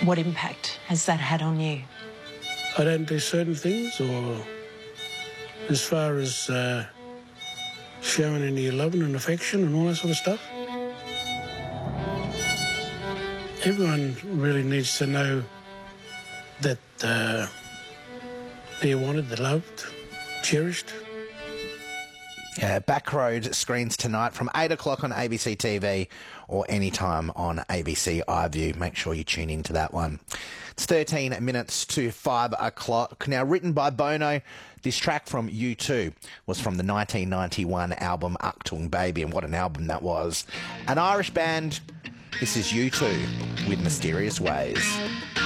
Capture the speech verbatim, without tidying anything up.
What impact has that had on you? I don't do certain things, or as far as uh, showing any love and affection and all that sort of stuff. Everyone really needs to know that uh, they're wanted, they're loved, cherished. Yeah, Backroad screens tonight from eight o'clock on A B C T V or anytime on A B C iView. Make sure you tune into that one. It's thirteen minutes to five o'clock. Now, written by Bono, this track from U two was from the nineteen ninety-one album Achtung Baby, and what an album that was. An Irish band, this is U two with Mysterious Ways.